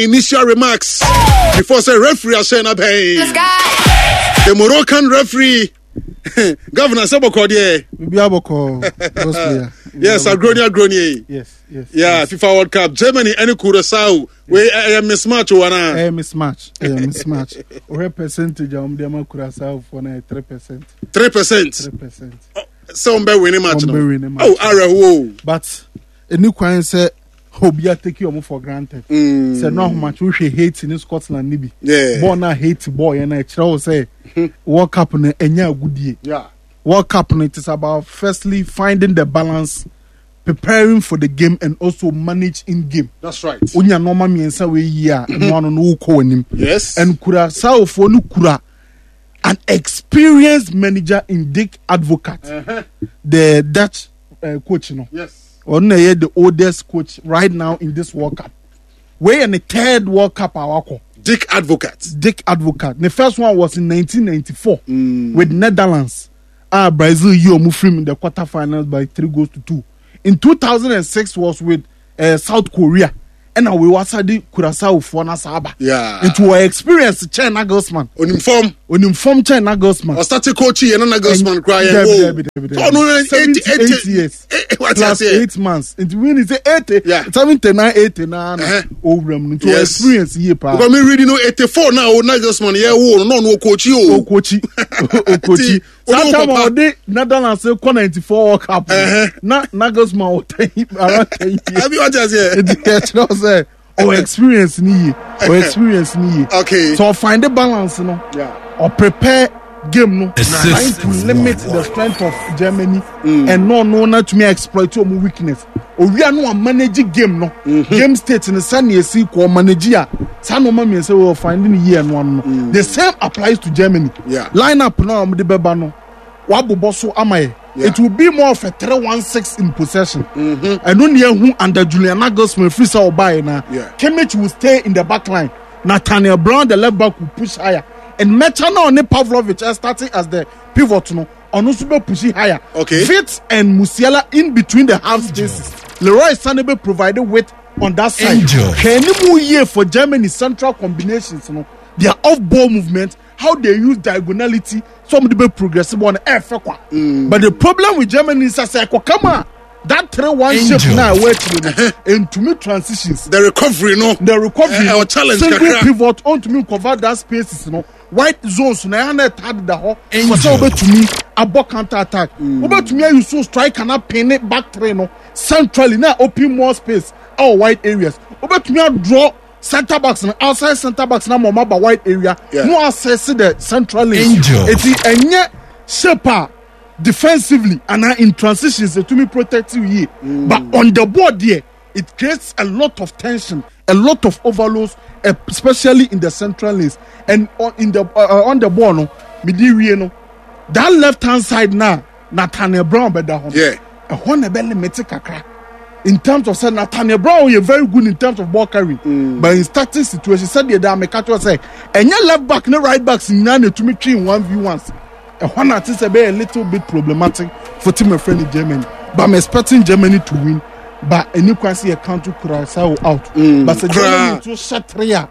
initial remarks before say referee Ashena Bay. The Moroccan referee Governor Saboko there. Yes, Agroni. Yes. Yeah, FIFA World Cup. Germany and Curaçao. We mismatch wana. Mismatch. Or percentage of them Curaçao for 3%. 3%. Some be winning match now. Oh, Arawo. But a new client said Hobia take you for granted. Said no much we hate in Scotland nibi. Yeah. Born a hate boy and I try say World Cup ne enya good year. Yeah. World Cup it is about firstly finding the balance, preparing for the game and also manage in game. That's right. Unya normal miensa we year and one no ko nim. Yes. And Curaçao for no kura an experienced manager in Dick Advocaat, the Dutch coach, Yes. The oldest coach right now in this World Cup. We're in the third World Cup. Dick Advocaat. The first one was in 1994 with Netherlands. Brazil, you moved in the quarterfinals by 3-2. In 2006 was with South Korea. And we was at the Curaçao for Nasaba. Yeah. It was experience China Nagelsmann. Uniform China Nagelsmann. Or started coaching and Nagelsmann crying. 8 years. Plus 8 months. It means 80. Yeah. 79, 89. It was experience here. Because me reading 84 now. Nagelsmann. Yeah. No coach. Sometimes the Netherlands 94 World Cup. Nagelsmann around 10 years. Have you watched that? Or experience ni. Okay. So find the balance, or prepare game, trying to limit the strength of Germany and not to me exploit your weakness. Or we are no managing game, game state in the sunny sea or manager. Some of me say we're finding year and one. The same applies to Germany. Yeah. Line up now, the Bebano. Wabu Bosso Amaye. Yeah. It will be more of a 3-1-6 in possession. And only who under Julian Nagelsmann Frisa or Bayana. Kimmich will stay in the back line. Nathaniel Brown, the left back, will push higher. And Mechano and Pavlovic are starting as the pivot. On also pushing higher. Okay. Fitz and Musiala in between the half spaces. Leroy Sané provided width on that side. Can you move here for Germany central combinations? Their off-ball movement, how they use diagonality, some of the progressive on air. But the problem with Germany is come on. That 3-1 shape now working and to me transitions. The recovery, our challenge. Single pivot on to me cover that spaces, white zones. Now I had the whole. Over to me a block counter attack. Over to me you so strike and I pin it back train. Centrally now open more space. Our white areas. Over to me I draw. Center backs and outside center backs now more by wide area. No access to the central lane. It's a shaper defensively and in transitions to me protect you here. But on the board there, it creates a lot of tension, a lot of overloads, especially in the central lanes and on the ball. That left hand side now, Nathaniel Brown better. A one belly metikakra. In terms of saying Nathaniel Brown, you're very good in terms of ball carrying. But in starting situation, said the Damekato say, and your left back, no right backs in none to me 3-1v1s. And one artist a little bit problematic for team friend in Germany. But I'm expecting Germany to win. But a new quasi account to Curaçao out. But the Germany to Shatria.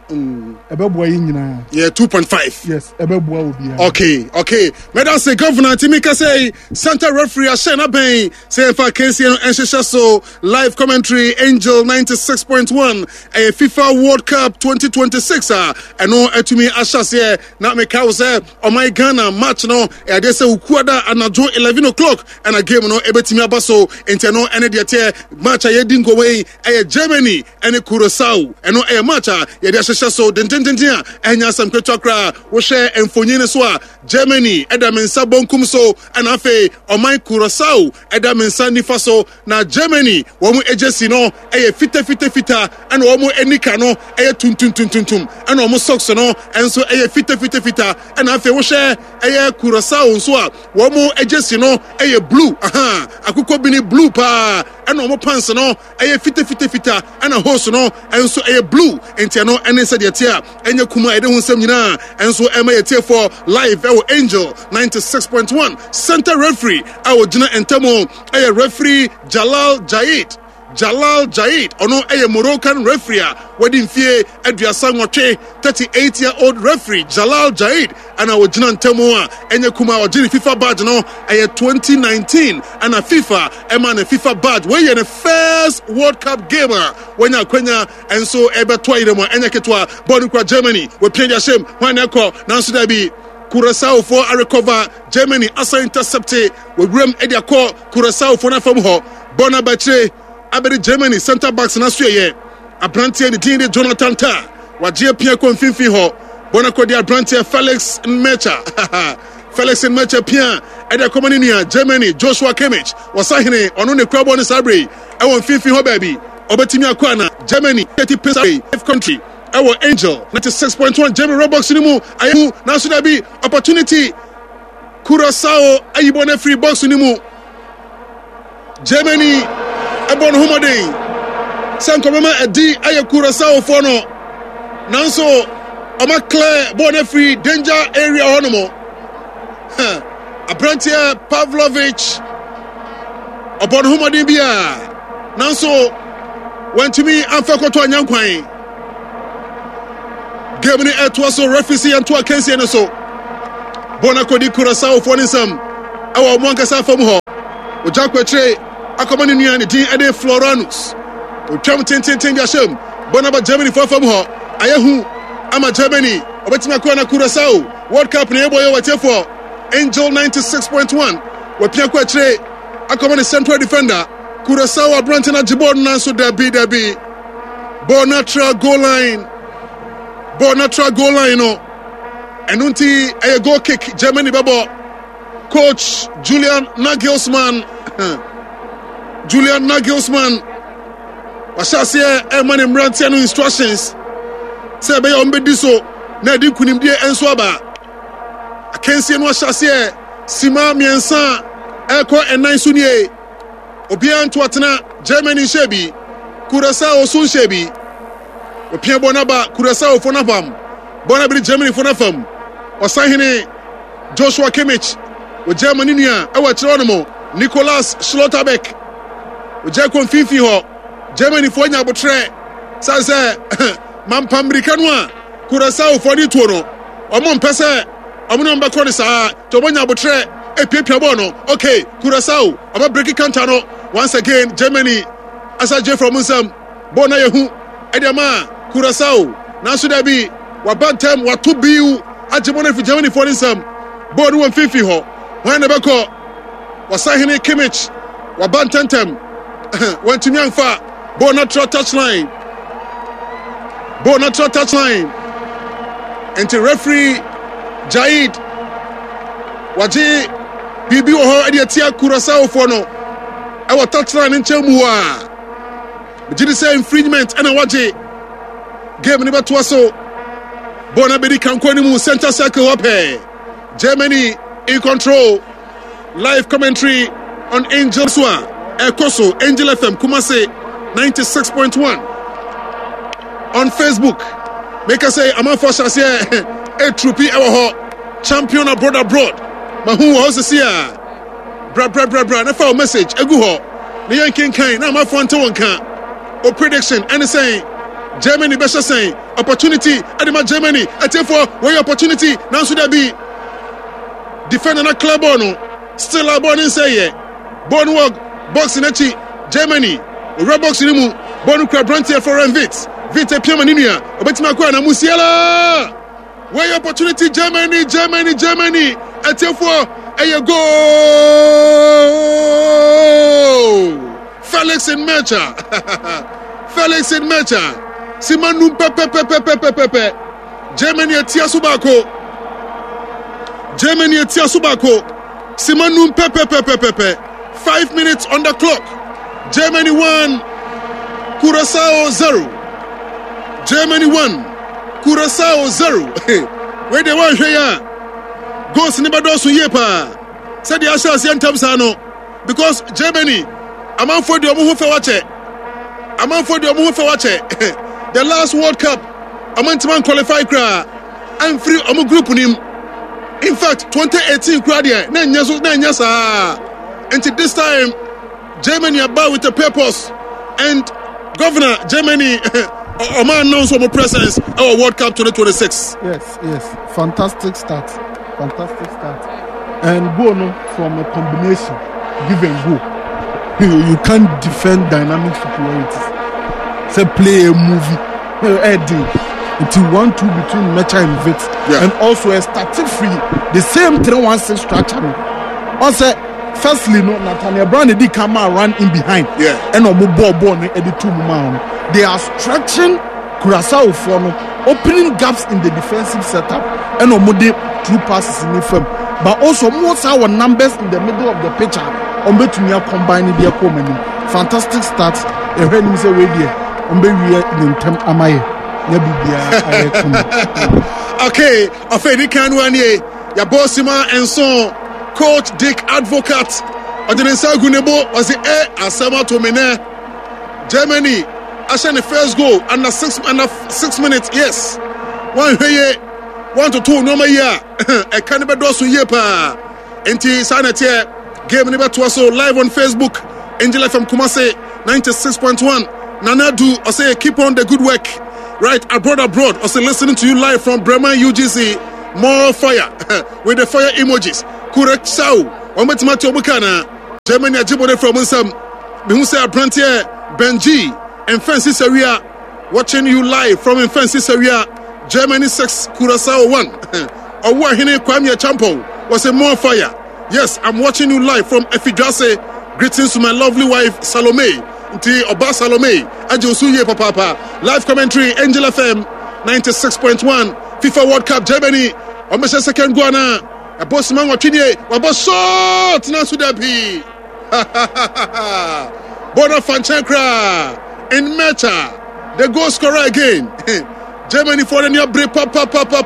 Yeah, 2.5. Yes, will be. Okay. Madam say Governor Timika say Center referee Ashena Bay say for Casey and so live commentary Angel 96.1 a FIFA World Cup 2026 and no etumi Asha say na me ka say oh my Ghana match no e dey say ukuada anajo 11 o'clock and a game no ebetimi abaso ente no ene dey match a yedin go way Germany and Curaçao and no a match ye dey ahye so den enya sam kwetokra wo share emfonyine so a Germany edamensa bonkum so and afi oman Curaçao edamensa nifa so na Germany wo mu agency no fita and wo mu enika no tuntum and wo mu socks no enso fita and afi wo share Curaçao so a wo mu agency no blue akukọ bini blue pa and wo mu pants no fita and a hose no enso blue enti no ene se de tia enya kuma ede hu nsam nyina enso ema ye for live Angel 96.1 center referee our gina entamo referee Jalal Jaid Jalal Jaid ono a Moroccan referee wedding fee aduasa nwotwe 38-year-old referee Jalal Jaid ana wojina ntemu a enye kuma ojiri FIFA badge no 2019 ana FIFA ema na FIFA badge we ye the first World Cup gamer when akwenya enso ebeto iremo enye ketwa bonu kwa Germany we pia shem when ekọ nanso da bi Curaçao for a recover Germany asa intercepted we rem ediakọ Curaçao for na fam ho bona batre abere Germany center backs na so ye abrantie ni din Jonathan Tah waje pia ko mfimfi ho bona ko di abrantie Felix Nmecha pia ede komani nia Germany Joshua Kimmich wasahene ono ne kwabo ne sabre e won mfimfi ho baby obetimi akwa na Germany 30% country our Angel 96.1 German Roblox ni mu ayu na so da bi opportunity Curaçao ayibone free box ni mu Germany ebon homodin sanko mema edi aye Curaçao for no nanso oma clear born free danger area honomo Abrantia Pavlovich obon homodin bia nanso went to me amfakoto anyankwan game ni eto so referee and to akensi ne so bona kodi Curaçao for nisam awa mwankasa fam ho ojakwetre akomani nua ne din ede Floranus otwam tenten dia shem bona ba Germany for fam ho ayehu ama Germany obetima kwa na Curaçao World Cup ne eboye watefo Angel 96.1 wapia kwa tre akomani central defender Curaçao abranten ajibod na so dabi Bonatra goal line no enunti aye goal kick Germany babo coach Julian Nagelsmann wasase emane mrantia no instructions say be ombedi so na di kunimdie enso aba akensie no wasase sima miensa eko enan sunie obia nto atena Germany shebi Curaçao sun shebi opia bonaba Curaçao fonabam bonabiri Germany fonafam wasahene Joshua Kimmich o Germany nua awa chirono Nicolas Schlotterbeck oje konfifi ho Germany fo nya botre sanse mampamrika no a Curaçao fo di tuo no omo mpese omo no mbakọ ni saa to bonya botre epiepia bo no okay Curaçao omo break counter no once again Germany asa je from nsam bona yehu ediama Curaçao na so da bi wabantem watu biu ajimona fi Germany fo nsam bo no wonfifi ho wan na beko wasahene Kimmich wabantentem went to Myanfa Bonatra touchline and the referee Jaid waje bibi wo ho ediatia Curaçao for no our touchline in chemu a did say infringement and waje game ni beto so bona bedi kankoni mu center circle up here Germany in control live commentary on Angel Swa Ekoso Angel FM Kumase 96.1 on Facebook make us say among for shase a trupi our champion abroad mahu ho se sia bra na fa message egu ho ne yankin kan na ma fonte wonka o prediction and say Germany be say opportunity adima Germany atefo wey opportunity now should there be defender na club no still a born in say yeah born work box in echi Germany Roblox ni mu born kwa Brantia for Vit piama ninia obetima kwa na musiala way opportunity Germany atefo a goal Felix Nmecha Simanu pepe Germany atia subako Simanu pepe 5 minutes on the clock Germany 1 Curaçao 0 Germany 1 Curaçao 0 where they want here goes nibadosu yepa said the ashas yantamsa no because Germany among for the omu fe wache the last World Cup among qualify kra and free omu group nim in fact 2018 kra dia na nyasa until this time Germany about with the purpose And Governor, Germany, Oman announced our presence our World Cup 2026. Yes. Fantastic start. And go on from a combination, give and go. You can't defend dynamic superiorities. Say play a movie, editing until 1-2 between Mecha and Vit, and also a starting free the same 3-1-6 structure. Also, firstly, no Nathaniel Brown did come and run in behind. And no ball at the 2 man. They are stretching Curaçao for opening gaps in the defensive setup and no through passes in the firm. But also most our numbers in the middle of the picture on between combining their common. Fantastic start. A red news away there. On be in term amaye. Okay, Afedi Kanwanye, ya bossima and son, Coach Dick Advocate, Odinesa Gunebo was the Asama to Mene, Germany. I sent the first goal under 6 minutes. Yes, 1 to 2 no year. A cannibal dosu yepa. Enti sanate game never to us live on Facebook. Angela from Kumase 96.1. Nanadu, I say keep on the good work. Right, abroad, I say listening to you live from Bremen UGC. More fire with the fire emojis. Correct Sao. Ometimati Obukana. Germany Ajibode from Unsam. Bihunse Abrantier Benji. And Francis area watching you live from Francis area. Germany 6, Curaçao 1. Owa Hine Kwame Champo was a more fire. Yes, I'm watching you live from Efidrase. Greetings to my lovely wife Salome. Nti Oba Salome. Ajosuye Papa. Live commentary Angel FM 96.1. FIFA World Cup Germany. Omesha second Guana. A boss man watching Wabo shot Nasudapi. Bona Fanchankra. In Mecha, the goal scorer again. Germany for the new break. Papa.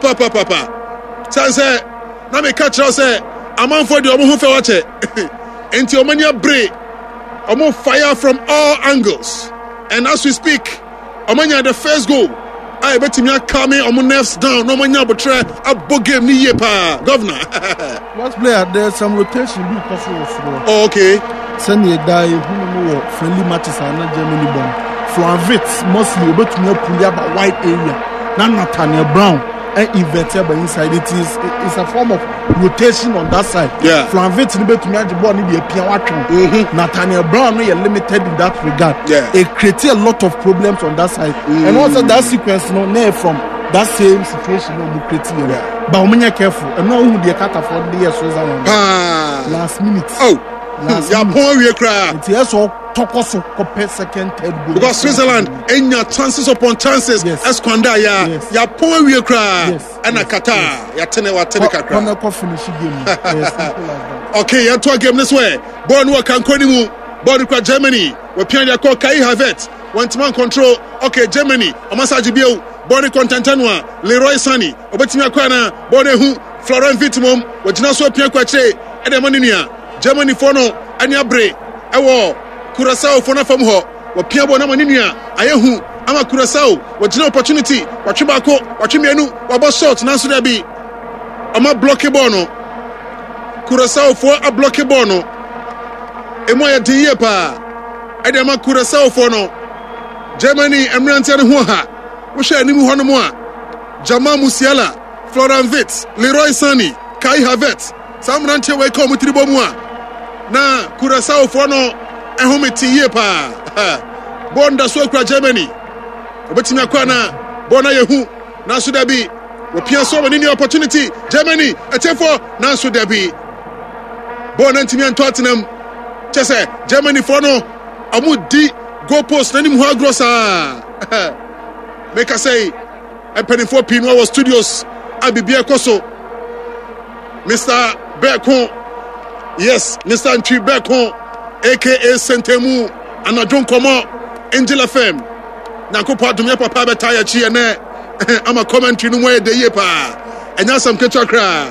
Say, now me catch us. I'm on for the Omo for watch it. Into Omania break. Omo fire from all angles. And as we speak, Omania the first goal. I bet him coming Omo nerves down. No mania betray a bug game ni yepa. Governor. What's player? There's some rotation. Oh, okay. Send a guy who friendly matches are not Germany born. Flavits mostly able to know Puliaba wide area. Not Nathaniel Brown and inverted by inside. It's a form of rotation on that side. Yeah. Flavits able to manage the ball in the piano. Nathaniel Brown are limited in that regard. Yeah. It creates a lot of problems on that side. And also that sequence from that same situation no creating. But when you're careful, and now who they can't afford the last minute. Yapon we cry. It's all Tokoso compare second, third goal. Because Switzerland ain't your chances upon chances. Yes. Esquanda Yapon we cry. Yes. And a Qatar. Yatene Kaka. Finish game. Okay, you two game this way. Born work and Konimu. Born with Germany. We pian ya call Kai Havertz. One man control. Okay, Germany. Omasaji Bio. Born Contentanwa. Leroy Sani. Obetimia Kwana. Born who Florent Vitimum. Wajina so pian kwache. Edemaninia. Germany fono. Aniabre. Ewo. Curaçao fona from ho. Wapia bona maninia. Ayehu. Ama Curaçao. Wajina opportunity. Wachibako. Wachimienu. Wabo shot. Nansu debi. Ama blocky bono. Curaçao for a blocky bono. Emoya diye pa. Edema Curaçao for no. Germany emrantian huha. Wisha animu hono moa. Jamal Musiala. Florent Wirtz. Leroy Sani. Kai Havertz. Sam rantia we come tribo moa. Na Curaçao for no. Ehometi ye pa. Bonda so kwa Germany. Obetimia kwa na bona yehu. Na so dabi. Wapia so many opportunity. Germany etefo na so dabi. Bona ntimi Tottenham. Chese Germany for no amudi goal post nani mu agrosa. Make I say a penny for Pinwa Studios Abibia Koso. Mr. Bekon. Yes, Mr. Ntwi Bekon aka Sentemu Anadron Komo Angel FM. Nakopa dumia papa betaya chi ene. I'm a commentary no way de yepa. Enya sam ketwakra.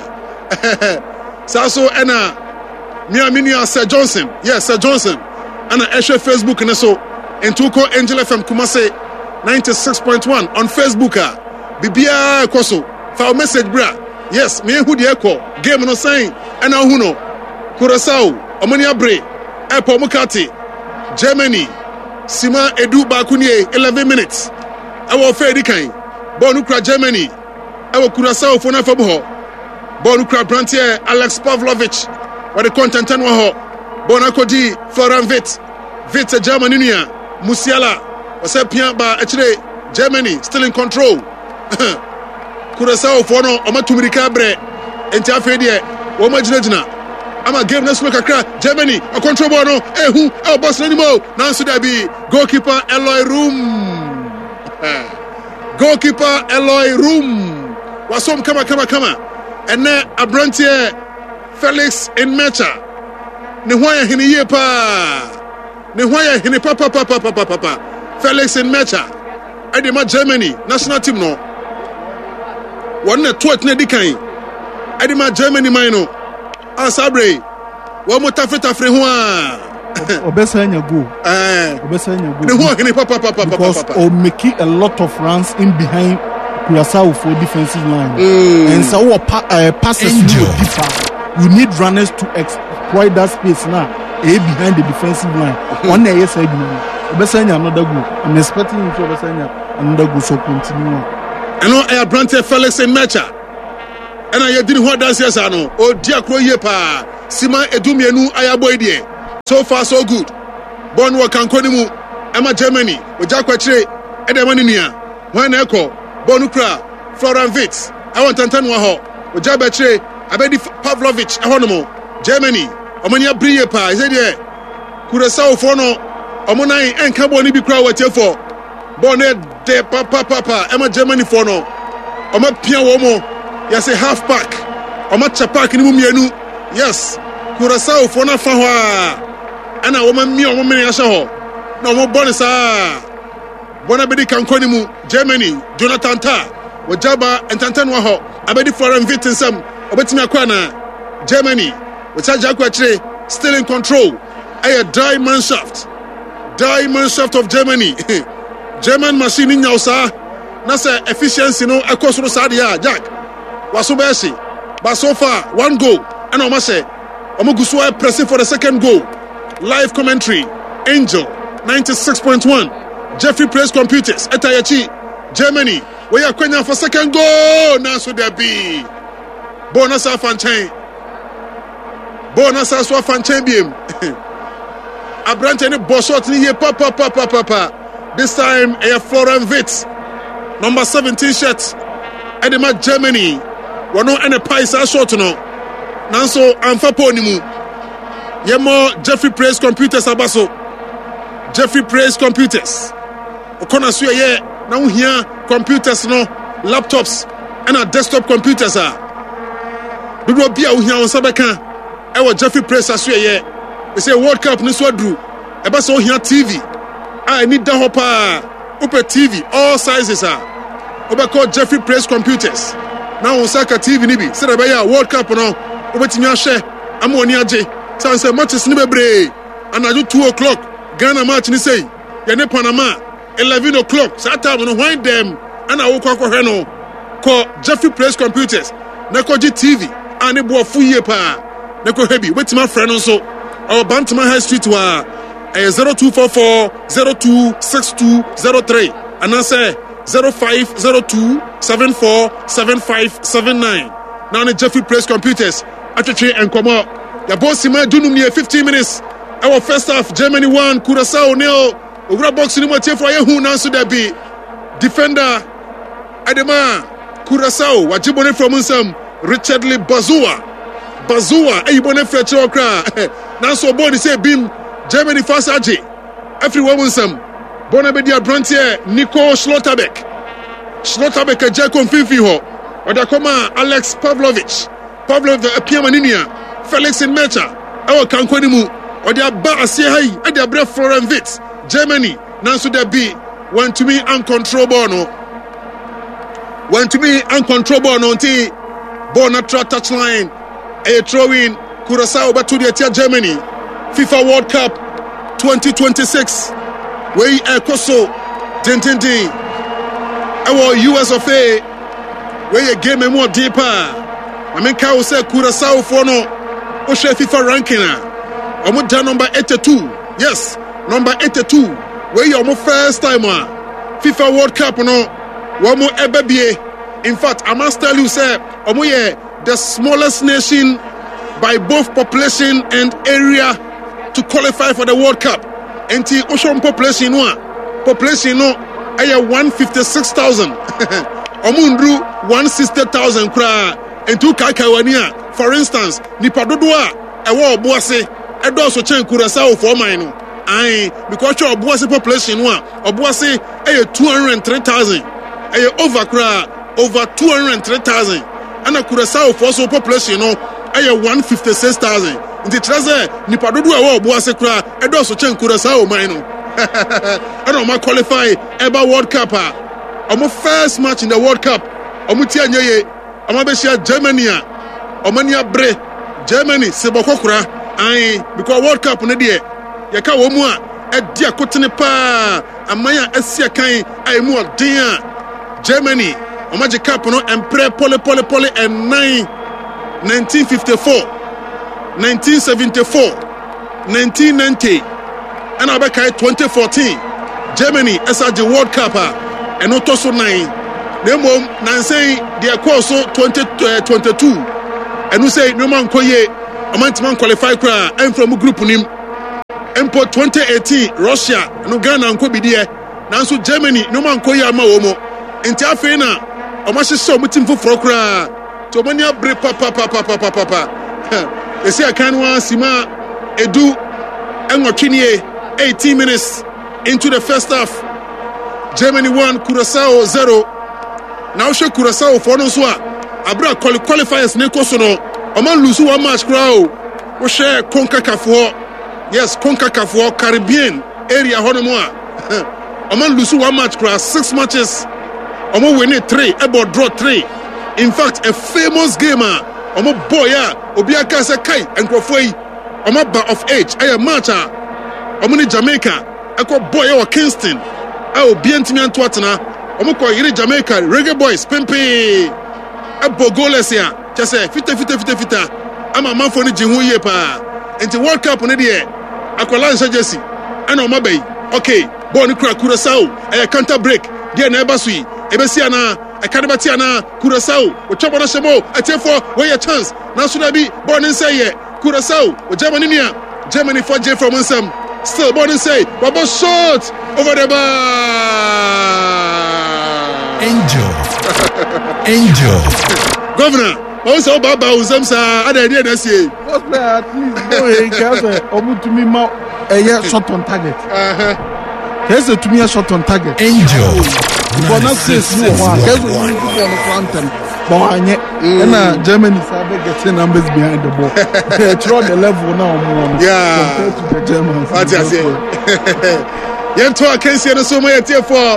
Saso ena Miaminia Sir Johnson. Yes, Sir Johnson. Ana Eshe Facebook and so Entuko Angel FM Kumase 96.1 on Facebook. Bibia Koso. Fa message bra. Yes, me who the echo. Game no saying. Ena huno. Curaçao. Omonia Bre. Epo Mukati. Germany. Sima Edu Bakunie 11 minutes awo fe dikan ball no kura Germany awo Curaçao for na fabu ball no kura Brantier Alex Pavlovich what the content and ho ball na kodi Florian Wirtz Germany nia Musiala was a pia ba actually Germany still in control Curaçao for no omatumrika bre enti afedie wo magina ama game na smoke akra Germany a control ball no ehu e boss anymore nanso da bi goalkeeper Eloy Room wasom kama ene Abrantier Felix Nmecha ne hoya hini ye pa ne hoya hini papa Felix Nmecha edema Germany national team no wonne twot na dikan edema Germany mine Asabre wo mo tafre ho a obesanya go the whole hini papa because o make a lot of runs in behind Curaçao for defensive line and so passes you need runners to exploit that space now behind the defensive line one year side obesanya another goal I'm expecting him to obesanya another goal so continue and no Brantier Felix Nmecha and I didn't what dance yes no o dia kro ye pa Sima Edumienu ayaboy die so far so good born work kan koni mu ema Germany o jakwa kire edemani nia when eko bonu kra Florian Wirtz I want tantan wa ho o jaba kire abedi Pavlovich ahonomo Germany omani abriye pa ise die Curaçao for no omonai enka boni bi kra watefo bonne de papa ema Germany for no oma pia wo mo yes a half pack oma chapak ni mu mienu yes Curaçao for na fa ho a ana wo ma mi o mo mene ahye ho na wo bonne sa bona bedi kan koni mu Germany Jonathan Tah wo jaba entantan wa ho abedi Florian Wirtz nsam obetimi akwa na Germany wo chaja kwa kire still in control a diamond shaft of Germany German machine nyausa na say efficiency no ekosoro sa dia Jack waso be shi but so far one goal and o ma say omoguso pressing for the second goal. Live commentary Angel 96.1 Jeffrey Praise Computers Etayachi Germany we are kwenya for second goal now so there be bonus afanchen biem Abrante ni boshot ni here papa this time a Florian Wirtz number 17 shirt edema Germany wono ene paisa short no nanso amfa poni mu yemo Jeffrey Praise Computers abaso Jeffrey Praise Computers okona so ye na wo hia computers no laptops and a desktop computers bibo bia wo hia won sabeka e wo Jeffrey Praise aso ye we say World Cup ni so adru e ba so hia TV I need da hopa open TV all sizes obeko Jeffrey Praise Computers now on saka TV ni bi se da ya World Cup no obetimi ahye amoni age sanse matches ni bebre anaju 2 o'clock Ghana match ni say ya ne Panama 11 o'clock that time no wind them ana wo kwa hwe no ko Jeffrey Praise Computers na ko TV ani bo fuye pa na ko hebi obetimi afre no so our Bantama High Street wa 0244 026203 and I say 0502 747579 now the Jeffrey Praise Computers atwetwe enkomo ya boss ma dunum near 15 minutes our first half Germany 1 Curaçao 0 over box ni motie for yehu na so da bi defender adema Curaçao wajibone from nsam Richard Lee Bazua eyibone freche okra na so body say bim Germany fast age everyone nsam bona be dia Brantier Nico Schlotterbeck aje konfifi ho odakoma Alex Pavlovich Piamaninia Felix Nmecha awo kankoni mu odi aba asie hai ade abre Florian Wirtz Germany nanso there be went to me uncontrollable no nti ball na touchline a throw in Curaçao back to the Germany FIFA World Cup 2026 we ekoso tintintin our US of A we a game more deeper I mean ka say Curaçao for no o share FIFA ranking omo da number 82 yes number 82 where your first time FIFA World Cup no womo ebebie. In fact, I must tell you, sir, the smallest nation by both population and area to qualify for the World Cup. And the ocean population no 156,000. Omundru 160,000 kra. And two Kakawania, for instance, Nipadodua, a war boise, a doso chen Curaçao for mine. Aye, because your boise population or boise 203,000. Over kra. Over 203,000, and a Curaçao for so population no 156,000. In the treasure, Nipadodu awo Boasekra, and also Chen Curaçao mino. I don't qualify ever World Cup. I'm first match in the World Cup. Omutia Nye, Amabesia Germany, Omania Bre, Germany, Sebokokra, aye, because World Cup on the day. Yaka Womua, a dear Cotinepa, Amaya Esia Kain, I more dear Germany. Magic Cup no and pre pole and 1954 1974 1990 and Abeka 2014 Germany as the World Cup and not also 9 them say they course 2022 and we say no man koye man qualify kra and from group nim and 2018 Russia no Ghana and be there now so Germany no man koye ama womo enti afena Omashi so mutim fu frokra to mania bre papa esi akanwa sima edu enwotwenie 18 minutes into the first half Germany 1 Curaçao 0 now she Curaçao for no so abra qualifiers ne koso no oman lose one match crowd wo share CONCACAF yes CONCACAF Caribbean area hono mo oman lose one match crowd 6 matches Omo win 3, about draw 3. In fact, a famous gamer, Omo boya, Obiaka Sakai, and Krofoi, Omo bar of age, Aya Marcha, Omo ni Jamaica, Ako boya or Kingston, Ao Bientimian Twatana, Omo ko yiri Jamaica, Reggae Boys, Pempe, Abo Golesia, just say, fita. I'm a man for the Jihuye pa. And the World Cup on the day, Ako Lanza Jesse, and Omo Bay, okay, Bonnie Curaçao, a counter break, dear Nebasui. Ebesiana, a Canabatiana, Curaçao, or Chabana Shamo, a Tefo, where a chance. Now should I be born and say, Curaçao, or Germany for J from Winsome. Still born and say, Baba shot over the bar. Angel. Governor, also Baba Uzamsa, other idea this year. What's that? Please go ahead, to me, a shot on target. Here's a to me a shot on target. Angel. But not this one. And Germany is getting numbers behind the ball. They throw the level now more. Yeah. Compared to the Germans. What you say? I can't see the so much for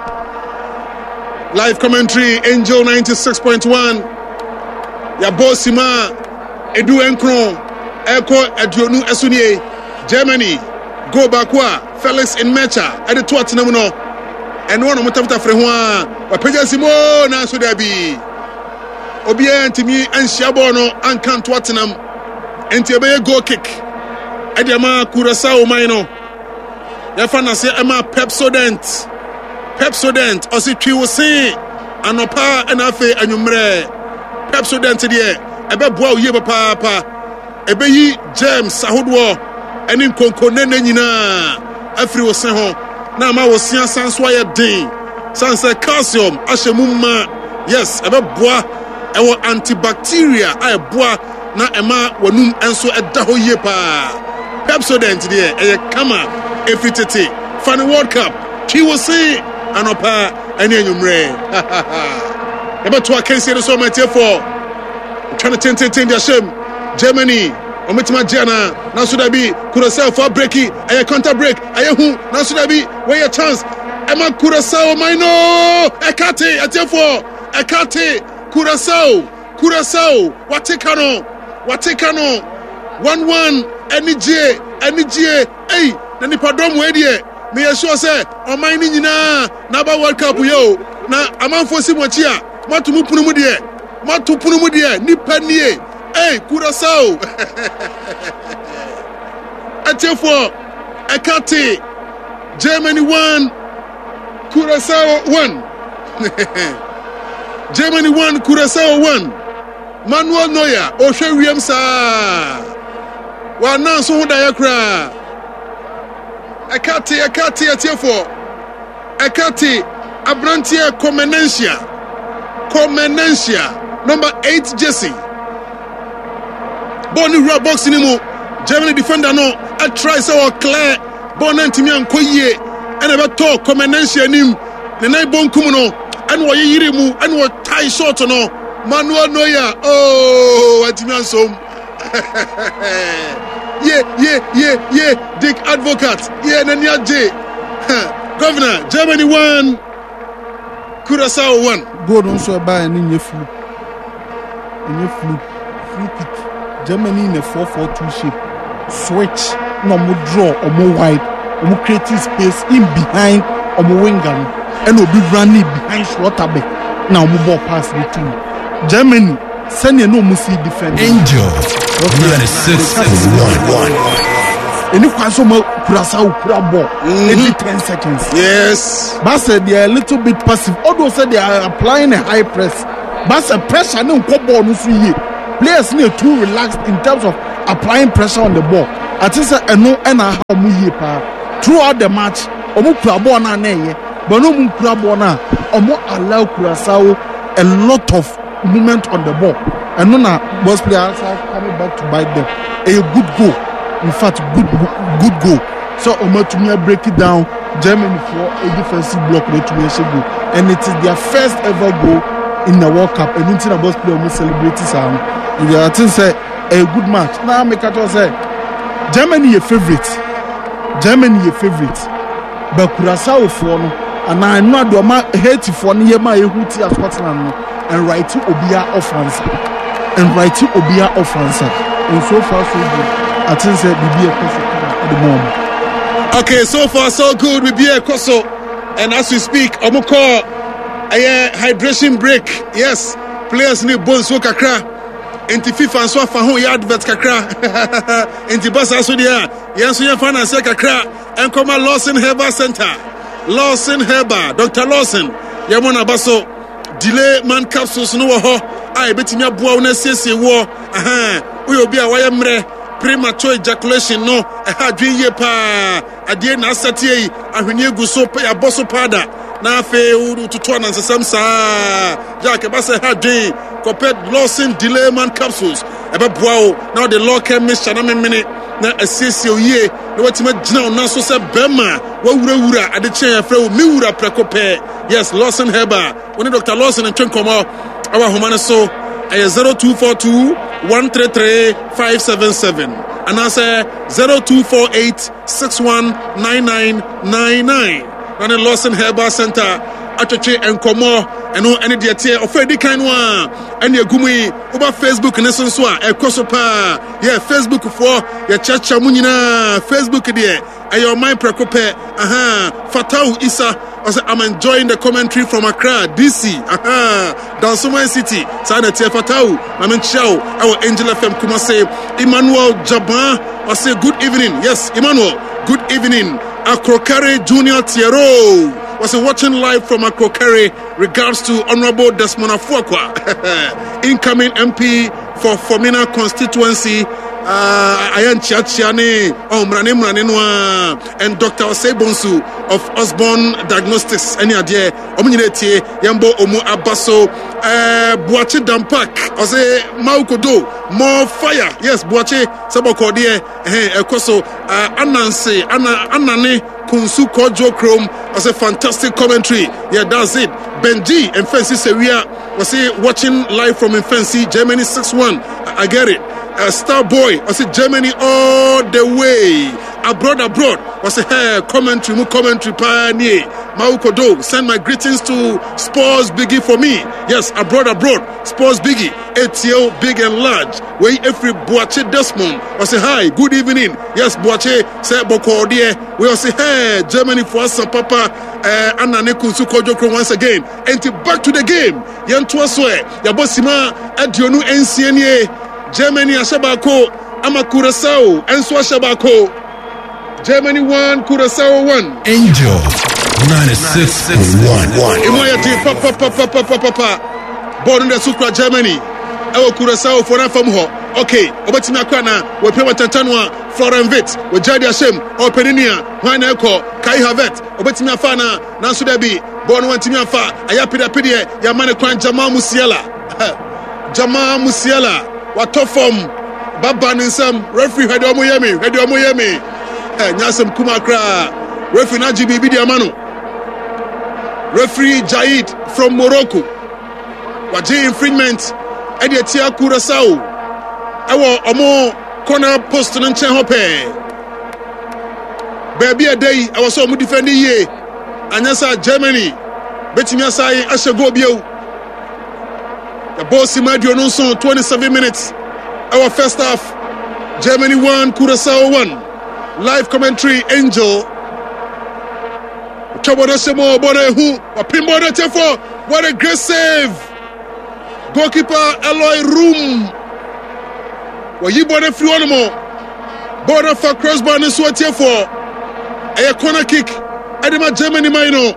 live commentary. Angel 96.1. Ya bossima Edu Enkron Eko Eduonu Esunie Germany go backwa Felix in Mecha at the Tottenham no. And one of Mutafta Frewa, but Pejasimo, Nanso Debi Obia and Timmy and Shabono and Can Tottenham and Tiabe go kick at Yama Curaçao Mino. Yafana say Emma Pepsodent, or see Trio say, Anopa and Afe and Umre Pepsodent here, Ebe Boa Yeba Papa, Ebe James Sahudwo, and in Conconenina, Afri was sent home. Now I was seeing Sanswaya Day, Sansa calcium, Ashemuma, yes, a bois, our antibacteria, I bois, na Emma, Wanum, and so a Daho Yepa. Pepsodent there, a Kama, a Fitete, Funny World Cup, she will say, Anopa, and Yanumre. Ever to I can say the so much for trying to take their shame, Germany. Omitima Jana, now should I be Curaçao for breaky, a counter break, Ayahu, now should I be where a chance. Emma Curaçao, Mino, Ekate, a therefore, Ekate, Curaçao, Watikano, 1-1, NJ, hey, Nani Padom Wedie, may I sure say, on my Nina, Naba World Cup, yo, now I'm on for Simochia, Matumupunumudia, Nipanie. Hey, Curaçao! Atiefo, Ekate, Germany 1, Curaçao 1. Germany 1, Curaçao 1. Manuel Neuer, Oshe Williamsa. Wana so ho da yakra. Ekati atiefo. Ekati Abrantia Comenencia. Number 8 Jesse. Boni rua box ni mu. Germany defender no a try so clear. Bona ntimi ankoyie. Ene be to Comenencia nim. Ne nai bonkum no. Ene wo yiri mu, ene wo tie short no. Manuel Neuer. Oh, atimi ansom. Yeah. Dick Advocate. Yeah, Nania J. Governor, Germany 1, Curaçao 1. Go on so buy and in your flu. Free kick. Germany in a 4-4-2 shape. Switch. No more draw or more wide. Or more creating space in behind or more winger. And will be running behind Schlotterbeck. Now more ball pass between. Germany send you no musi defend. Angel 96.1. And you can so much Curaçao ball every 10 seconds. Yes. But said they are a little bit passive. Although said they are applying a high press. But the pressure no ball no free. Players need too relaxed in terms of applying pressure on the ball. I think say no how mu pa throughout the match. Omu kura ball na ye. But no mu kura ball na. Omu allow Curaçao a lot of movement on the ball. And no na boss players are coming back to bite them. A good goal. In fact, good goal. So Omotumia break it down. Germany for a defensive block to goal. And it is their first ever goal in the World Cup. And into the boss player almost celebrating some. I think say a good match. Now make it say Germany a favorite. But Curaçao for no. And I know do ma hate for no yema ehuti as Scotland no. And right to Obia offense. And so far so good. I think say BB Koso at the moment. Okay, so far so good with BB Koso. And as we speak, Omoko a hydration break. Yes, players need bones so kakra. Enti FIFA and so fa ho ya advert kakra. Enti basa so dia. Yenso ye fan ase kakra. Enkoma Lawson Herbal Center. Lawson Herbal, Dr. Lawson. Yamona baso delay man capsules no ho. Ai betimi aboa na siesie wo. Aha. Uyo bia wayemre premature ejaculation no adwen ye pa ade na asate yi ahwene egu so ya boso pada na afe uru tutu na nsesam saa jack ba se adwen compared Lawson delay man capsules ebe boa now the law chemist na memene na asiesie oye na watima gina na so se bema wawura ade chen afre wo miwura prekope. Yes, Lawson Herbal when Dr. Lawson and Chenkomo our humane so 0242 133 577 and I say 0248 619999 and the Lawson Herbal Center Achoche and Komo and no any dear of Eddie Kainwa and your gumi over Facebook and so a Kosopa. Yeah, Facebook for your church munina Facebook there and your mind precope. Fatau Isa. I'm enjoying the commentary from Accra, DC. Dansoma City. Sana Fatau. I'm in Chow. Our Angel FM Kumase. Emmanuel Jaban. I say good evening. Yes, Emmanuel. Good evening. Akrokare Junior Tiero was watching live from Akrokare. Regards to Honorable Desmond Afuakwa, incoming MP for Fomena constituency. Ayan Chiachiane, Mranenwa, and Dr. Osebonsu of Osborne Diagnostics. Any idea? Omunite, Yambo Omu Abaso, Buache Dampak, Ose Maukodo, more fire. Yes, Buache, Sabokodie, Ekoso, Ananse, Anane, Kunsu Kojo Chrome, as a fantastic commentary. Yeah, that's it. Benji and Fancy Seria was watching live from Fancy, Germany 6-1. I get it. Star Boy was Germany all the way. Abroad was commentary pioneer. Maukodo, send my greetings to Sports Biggie for me. Yes, abroad, Sports Biggie, ATL Big and Large. Where every Boache Desmond was hi, good evening. Yes, Boache said Bokodie. We also hey, Germany for us, Papa, Anane Kunsuko once again. And back to the game. Yantuaswe, Yabosima, Adionu NCNA. Germany Ashabako, Ama Curaçao, Enso Ashabako. Germany 1, Curaçao 1. Angel 96.1. Imoyati papa. Born in the Sukra Germany. Ewo Curaçao for na fam ho. Okay, obetimi akwa na we pe watantanwa Florent Vit, we Jadi Ashem, Openinia, Juan Eko, Kai Havet, obetimi afa na nanso da bi. Born wantimi afa ayapida pide ya mane kwan Jamal Musiala. Jamal Musiala, watofom Baba Ninsam, referee hedi omo yemi. Nyasem Kumakra, referee na GBB Diamano. Referee Jaid from Morocco. Waji infringement edi etia Curaçao. Ewo omo corner post no nchen hope. Baby a day I was so mu defend ye. Anyasa Germany betimi asai ashego bio. The boss Madio no so 27 minutes. Our first half Germany 1 Curaçao 1. Live commentary Angel. What a great save. Goalkeeper Eloy Room. You born a few animal. Border for crossbar and sweat here for a corner kick. Edema Germany minor.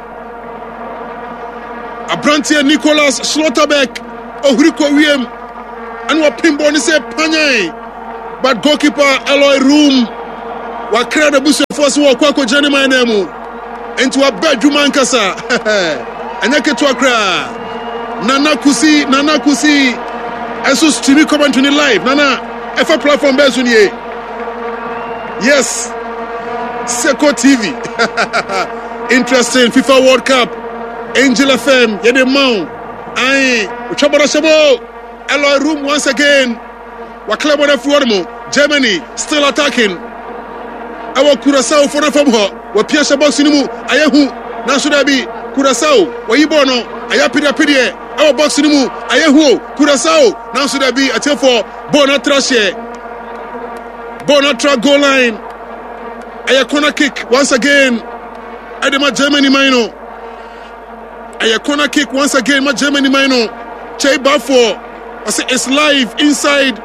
Abrantia Nicolas Schlotterbeck. Ohrico Wiem. And what pinball is a panye. But goalkeeper Eloy Room. What crowd the bush force walk Jenny my name. Into a bedroom ankasa. And I get to a cry. Nana Kusi. And so streaming comment on the live. Nana, if a platform based on ye. Yes. Seco TV. Interesting. FIFA World Cup. Angel FM. Yede Mount. Aye. Uchabara Shabo. Eloy Room once again. Waklebo de Fuormo. Germany still attacking. Our Curaçao for the from her. We pierce a box in mu. Ayahu. Nasudabi. Curaçao. Wayibono. Ayapida. Our box in mu. Ayahu. Curaçao. Nasudabi. A tail for Bonatrashe. Bonatra goal line. Aya corner kick once again. Adema Germany minor. Aya corner kick once again. Ma Germany minor. Che Bafo. I say it's live inside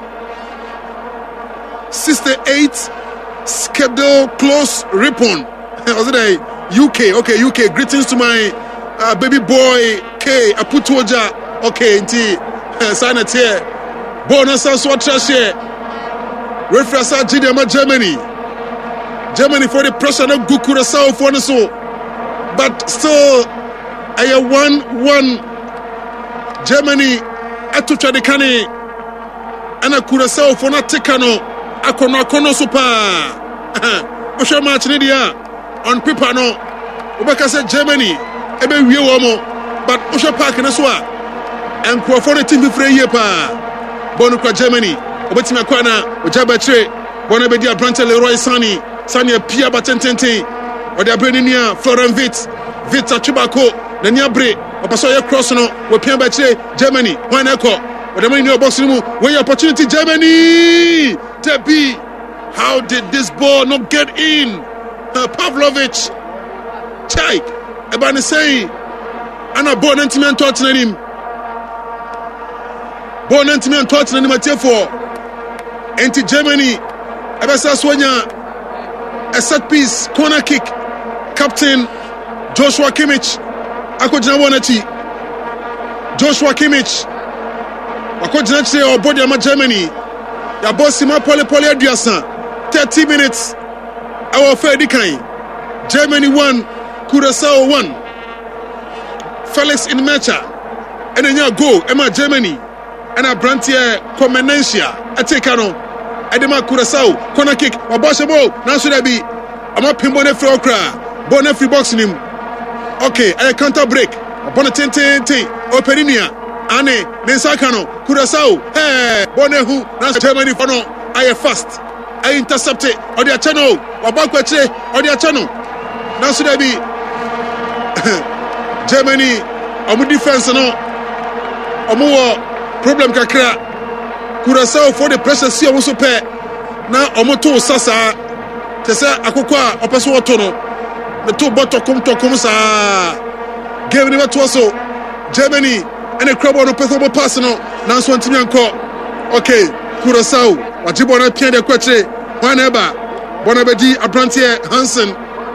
68. Schedule close Ripon. Was it a UK? Okay, UK. Greetings to my baby boy K. Aputuoja. Okay, inti sign it here. Bonus and swat trash here. Reference GDM Germany. Germany for the pressure of Curaçao for the so. But still a 1-1. Germany atucha de kane. And a Curaçao for not Tekano. Akono super. Osha match ni dia on paper no. Obeka say Germany ebe wie wo mo but Osha Park na so a enko for the team free here pa. Bonu kwa Germany obetimi akwa na ojaba chire bonu be dia Brante Leroy Sani apia batentente ode abreni nia Florent Vit atubako na nia bre obaso ye cross no we pia ba chire Germany wan eko ode mani no box mu we opportunity Germany. Tepi, how did this ball not get in? Pavlovic, Chaik, Ebani say, and a born intimate Tottenham. Born intimate Tottenham at for anti Germany. Ebasa Swanya, a set piece, corner kick, Captain Joshua Kimmich, Akojana Wanachi, Joshua Kimmich, Akojana or Bodiama Germany. Ya boss ma pole aduasa 30 minutes our Freddy Kain Germany 1 Curaçao 1 Felix in Mecha and then go Emma Germany and a Brantier Comenencia atekano Edema Curaçao corner kick Wabashabo now should I be I'm up in Bonne Free Okra Bonne Free boxing him okay I counter break Bonne Tente Operinia Ane Nensakano Curaçao hey Bonehu na Germany for no I fast I intercept it on their channel Wabakweche on their channel now should I be Germany omu defense no omu problem kakra Curaçao for the pressure see omu so pe na omu to sasa tesa akokwa opeso woto no me to botokum sa game ni to so Germany and a crowd on a personal personal. Now, so okay, Curaçao, what you want to pay the question, whenever Bonabedi Abrantier Hansen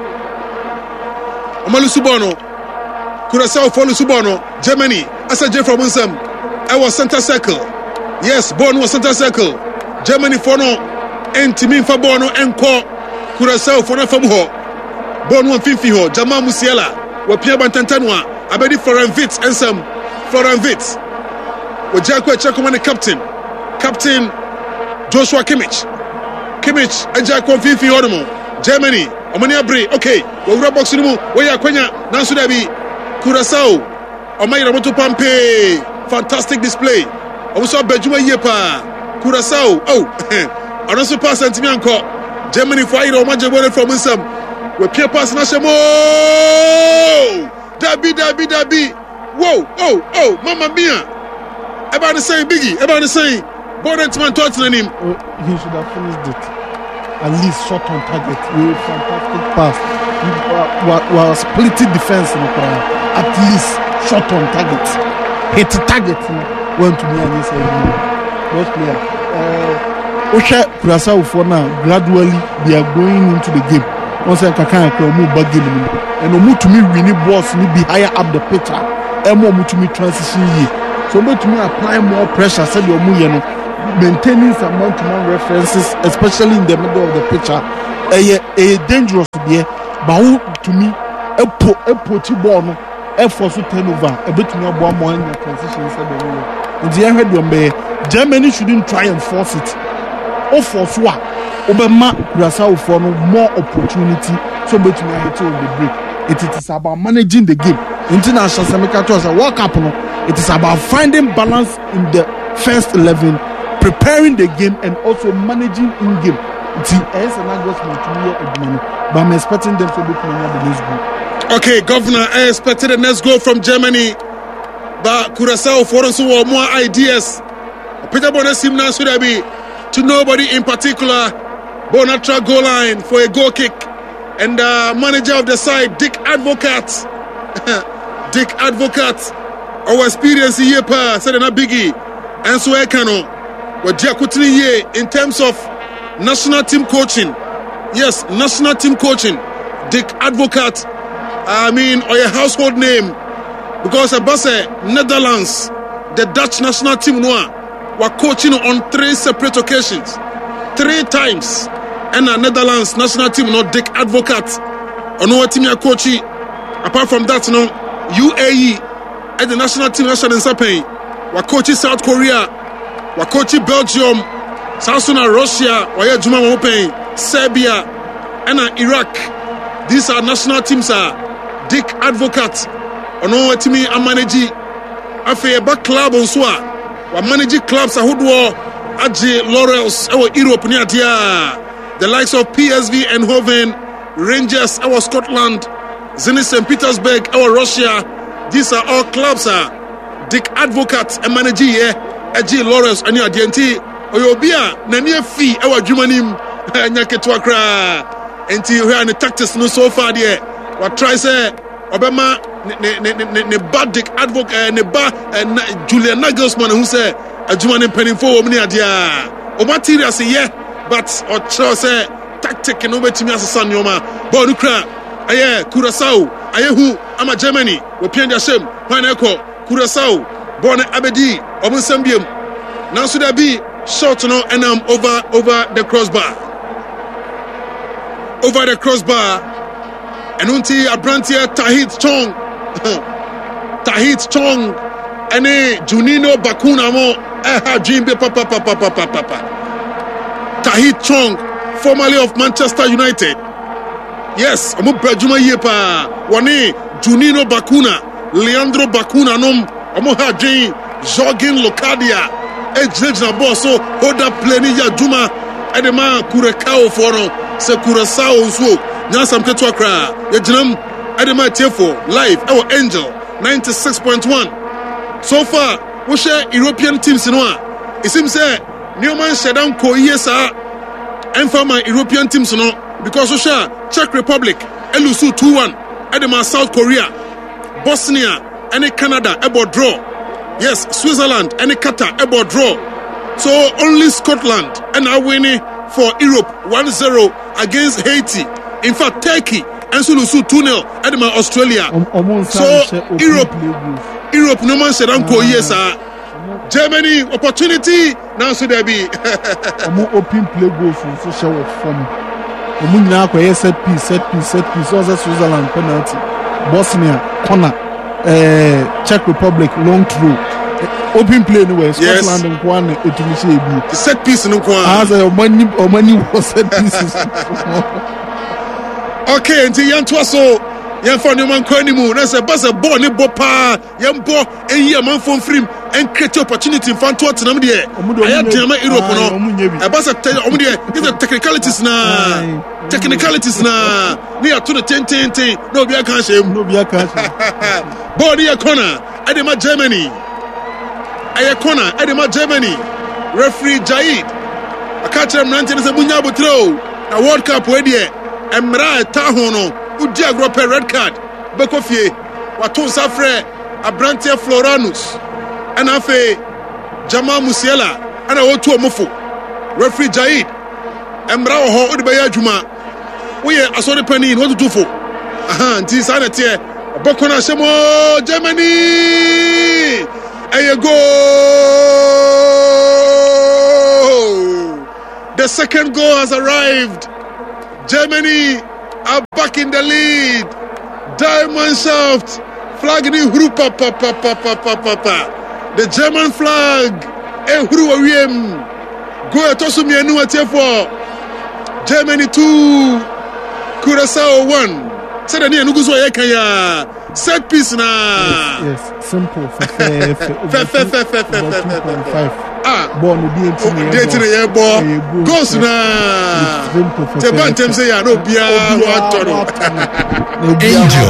Omalu Subono Curaçao Folu Subono Germany Asa J from Unsam I was center circle. Yes, Bono was center circle. Germany Fono and Timin Fabono and Co Curaçao Fona Fabuho Bono and Fifiho Jamal Musiala Wapia Bantantanwa Abedi Florent Vitz and some Florent Vitz with Jacko Chakomani Captain Joshua Kimmich and Jacko Fifi Odomo Germany Omania Bray okay we'll rub box Numu Waya Quenya Nansudabi Curaçao Omaya Moto Pampe fantastic display also Bejuma Yepa Curaçao and also pass Antimianko Germany for Ida Omajabone from Unsam with Pierre Pass Nashamo Dabi whoa Mamma Mia about the same Biggie about the same Bonentman Tottenham him he should have finished it at least shot on target with fantastic pass while splitting defense at least shot on target hit target went to me and he said most player Osha Curaçao for now gradually they are going into the game once I can move back game and move to me winning balls need be higher up the pitch and more to me transition so move to me apply more pressure said your move maintaining some man-to-man references especially in the middle of the picture dangerous there but who to me a ball no force to turnover a bit to me more in the transition inside the room and the head one Germany shouldn't try and force it or force what Obama Curaçao for more opportunity so bet me hit on the break it is about managing the game international semicato as a World Cup it is about finding balance in the first 11 preparing the game and also managing in-game. But I'm expecting them to be playing the next goal. Okay, Governor, I expected the next goal from Germany. But Curaçao for us who more ideas. Peter Bonesim now should be to nobody in particular. Bonatra goal line for a goal kick. And manager of the side, Dick Advocat. Dick Advocat. Our experience here, said a biggie. And so I cannot. In terms of national team coaching, yes, national team coaching, Dick Advocat, or a household name, because Netherlands, the Dutch national team were coaching on 3 separate occasions, 3 times, and the Netherlands national team, Dick Advocat, on what team you're coaching. Apart from that, UAE and the national team, were coaching South Korea. Wakochi Belgium, Sassuna Russia, Waya Juma Open, Serbia, and Iraq. These are national teams. Dick Advocat, Ono Timi Amaneji, Afeba Club on Swa, wa managing clubs Ahudwo, Aji Laurels, our Europe near the likes of PSV Eindhoven, Rangers, our Scotland, Zenit St. Petersburg, our Russia. These are all clubs. Dick Advocat, a manager Aji Lawrence and your DNT Oyobia Nania fee our Jumanim Nyaketwa kra until we are in the tactics no so far there what try say Obama ne bad Dick Advocate ne ba Julian Nagelsmann who say a Jumanim penning for many idea o material say yeah but or try say tactic no betimi asan yoma ball kra aye Curaçao aye who ama Germany we pien their shame when echo Curaçao born Abedi Omunsambium. Now should there be shot no and over the crossbar. Over the crossbar. And unti Abrantia Tahith Chong. Tahith Chong. Ane Junino Bakuna mo Jimbe papa. Tahith Chong, formerly of Manchester United. Yes, Omu Brajuma Yepa. Wane Junino Bakuna. Leandro Bakuna nom Omoha Jane Jorgen Locadia Ejna Bosso Oda Plenia Juma Edema Curaçao Fono Se Curaçao Zo Nyasam Ketwakra Yajnam Edema Tefo Live our Angel 96.1. So far we share European teams in one. It seems Newman Shadan Koyesa and for my European teams no because we share Czech Republic Elusu 2-1 Edema South Korea Bosnia and Canada about draw. Yes, Switzerland and Qatar about draw. So only Scotland and are winning for Europe 1-0 against Haiti. In fact, Turkey and so lose 2-0 at Australia. So Europe no man said uncle yes Germany opportunity now so there be open play goal so show from now set piece also Switzerland penalty Bosnia corner Czech Republic long through open play anywhere Scotland and one the set piece no as money was set pieces. Okay, until Yantua so Yan for man Kwanimu, that's a buzzer ball, Bopa, Yambo, and Yaman from Frim, and create opportunity in front of Namdia. I had German Europe, a buzzer tell you, the technicalities now, near to the 10, no be a cash, no be a cash. Body a corner, Edema Germany, a corner, Edema Germany, referee Jaid, a catcher of 19 is a Bunyabu throw, a World Cup where there, and Mara Tahono. Udia grope red card Bekofie Waton Safre Abrantia Floranus and Afe Jamal Musiala and I want to Mofo referee Jaid Emra Ho Udbaya Juma we are sorry penny what to do for this anate Bokona Shemo Germany and you go the second goal has arrived. Germany are back in the lead. Diamond Shaft flag ni huru papa. The German flag huru awiem. Go etosu mienu atefo. Germany 2 Curaçao 1. Sada ni enugu so yekaya. Set piece na. Yes, simple. Born with the goes na the Bantam say I know Bia Angel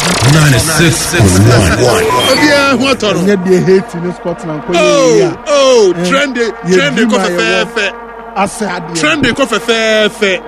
96.1 trendy coffee fair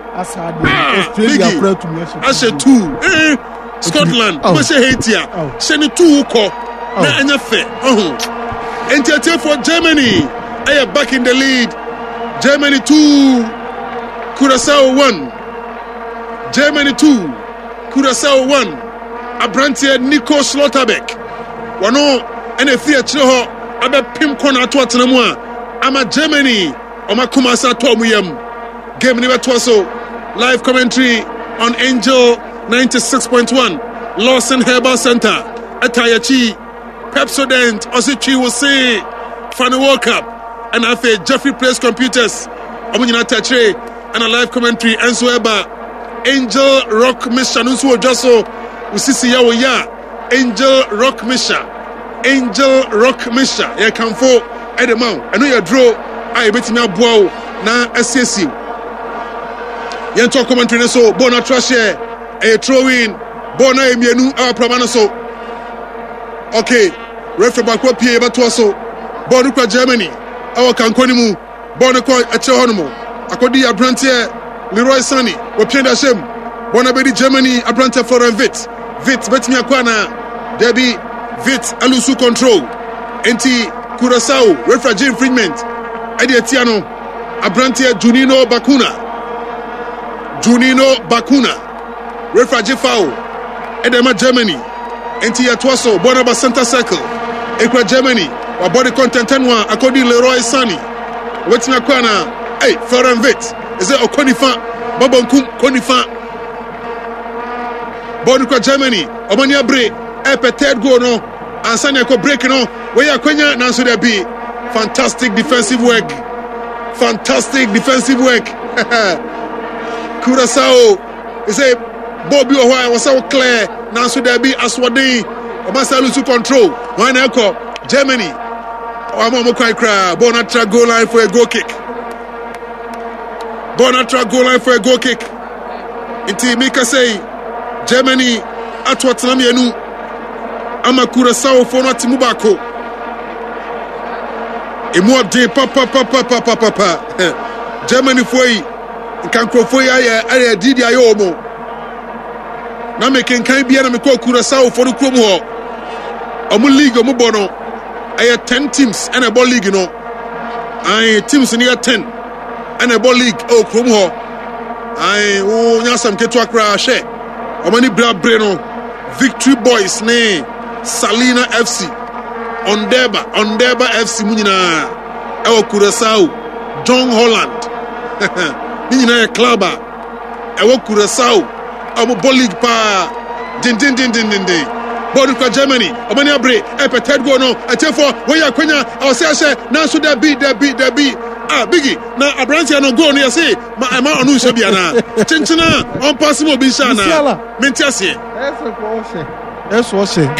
Australia 2 Scotland we say Haiti send 2 ko na anya fair enter for Germany are back in the lead. Germany 2 Curaçao 1. Germany 2 Curaçao 1. Abrantia Nico Slotterbeck. Wano ene free chiro abe pim kona to atenamua. Ama Germany oma kumasa to muyam. Game ni betwaso live commentary on Angel 96.1 Lawson Herbal Center Atayachi Pepsodent Osichi will say Final World Cup. And I say Jeffrey Place Computers, Omunina Tache, and a live commentary, and so ever Angel Rock Misha, Nusu Josso, Usisi Yawoya, Angel Rock Misha, ya Camfo, Edemount. I know your draw, I bet me a bow, na SSU. Yanto commentary, so Bona Trashe, a throw in, Bona Emianu, our Pramanaso. Okay, referee Bakwa Pie Batuaso, Bonuka Germany. Our Canconimu, Bonaco at Chehonimo, Akodi Abrantia, Leroy Sani, Wapienda Shem, Bonabedi Germany, Abrantia Florent Vit, Betimia Kwana, Debbie, Vit, Alusu Control, NT Curaçao, Refugee Infringement, Ediatiano, Abrantia Junino Bakuna, Refugee Foul, Edema Germany, NT Atuaso, Bonaba Center Circle, Ekra Germany. Our body content 10-1 according to Leroy Sani. What's in Akwana? Hey, Florent Vit. Is it Okonifa? Babonkum Konifa. Bonuka Germany. Omania Bre. Epe third goal no. And Sani ko break no. Where you Kenya Nansu there be. Fantastic defensive work. Curaçao. Is it Bobby Ohio was so clear. Nansu there be Aswadi. Omasa Lusu control. Why Nako? Germany. Bona Bonatra goal line for a goal kick. Inti Mika say Germany at what Namianu Amakura Sao for not Mubako. Emo de papa. Germany foi Kankofoya aya Didi Ayomo. Na making kind be na Miko Curaçao for the Kromo. Omu league Mubono. I had 10 teams and a ball league, you know. I teams in here 10 and a ball league. Oh, Krumho. Ai o nyasam ketu akra hwe omani bra no Victory Boys ne Salina FC Ondeba FC munyina ewo Curaçao John Holland ninyina e club ewo Curaçao omo League pa din Bodu kwa Germany omani abre third goal no atefo we yakwanya awose na so da bi bigi na abrantia no goal no yase ma onu hye bia na chinchina on pass mo bi sha na mentiase That's what say.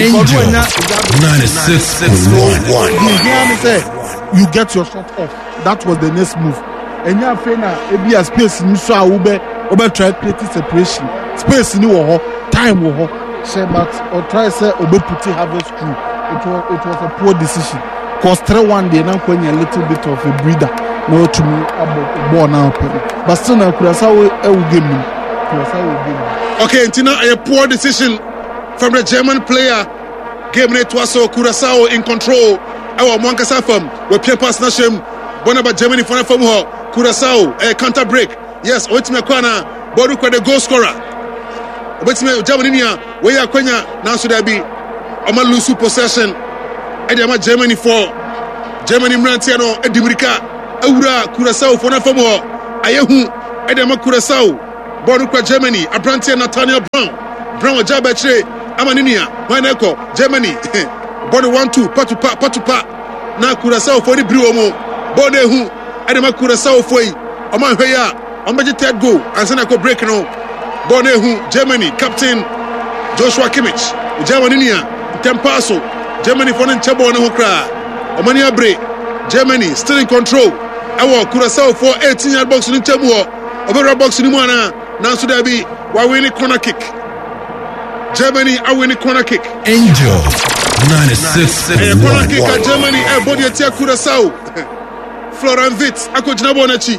96.1. You get your shot off. That was the next move. And you feel na ebi a space ni so a ube try create separation. Space ni wo ho, time wo ho. Say but or try say obe put harvest through. It was a poor decision. Cause 3-1 dey na kwanya a little bit of a breather. No to me about ball now. But still na Curaçao e wo game. Okay, Ntina, a poor decision from the German player. Game net was so Curaçao in control. Our Monkasa firm with pass Nashim. Bonaba Germany for from her. Curaçao a counter break. Yes, Oitme Kwana, Boruka the goal scorer. Oitme Germany, where Quenya Nansu Dabi, Oma Lusu possession. Edema Germany for Germany Mrantiano, Edimrika, Aura, Curaçao for from her. Ayahu, Edema Curaçao, Boruka Germany, Abrantia Nathaniel Brown Jabetre. Amaninia, Maneko, Germany, Body 1-2, Patupa, na Curaçao for the Bruomo, Bode who, Adama Curaçao for Oman Heya, Omaji third goal, and Senako break no, Bode who, Germany, Captain Joshua Kimmich, Germany, Tempaso, Germany for the Chabo and Hokra, Omania break, Germany still in control, our Curaçao for 18-yard box in the Chabo, Obera box in the Moana, Nansu Dabi, Wawini corner kick. Germany are winning corner kick. Angel 96. Corner kick at Germany. Body atia Curaçao. Florian Wirtz. Ako jinabonachi.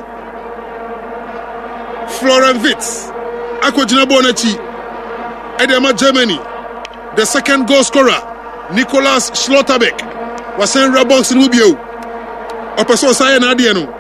Florian Wirtz. Ako jinabonachi. Edema Germany. The second goal scorer, Nicolas Schlotterbeck, was in Rabox in Rubio. Opeso Sayan Adiano.